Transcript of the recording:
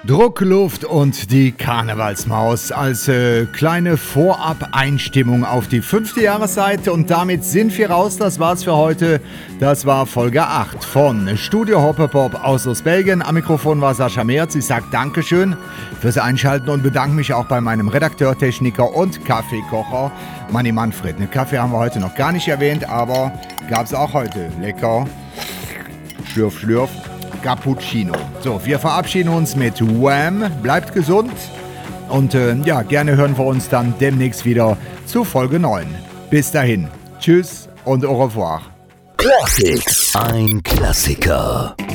Druckluft und die Karnevalsmaus als kleine Vorab-Einstimmung auf die 5. Jahreszeit. Und damit sind wir raus. Das war's für heute. Das war Folge 8 von Studio Hoppepop aus Belgien. Am Mikrofon war Sascha Merz. Ich sage Dankeschön fürs Einschalten und bedanke mich auch bei meinem Redakteur, Techniker und Kaffeekocher, Manni Manfred. Den Kaffee haben wir heute noch gar nicht erwähnt, aber gab's auch heute. Lecker. Schlürf, schlürf. Cappuccino. So, wir verabschieden uns mit Wham. Bleibt gesund. Und gerne hören wir uns dann demnächst wieder zu Folge 9. Bis dahin. Tschüss und au revoir. Classics. Ein Klassiker.